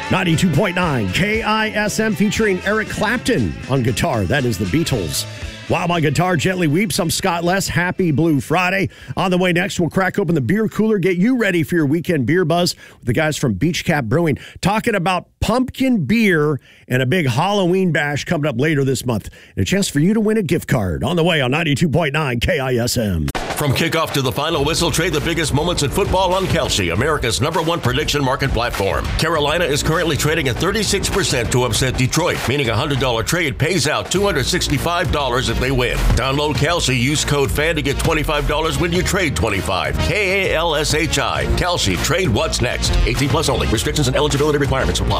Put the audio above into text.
92.9 KISM featuring Eric Clapton on guitar. That is the Beatles. While my guitar gently weeps, I'm Scott Less. Happy Blue Friday. On the way next, we'll crack open the beer cooler, get you ready for your weekend beer buzz with the guys from Beach Cap Brewing, talking about pumpkin beer and a big Halloween bash coming up later this month. And a chance for you to win a gift card. On the way on 92.9 KISM. From kickoff to the final whistle, trade the biggest moments in football on Kalshi, America's #1 prediction market platform. Carolina is currently trading at 36% to upset Detroit, meaning a $100 trade pays out $265 if they win. Download Kalshi, use code FAN to get $25 when you trade $25. KALSHI. Kalshi, trade what's next. 18 plus only. Restrictions and eligibility requirements apply.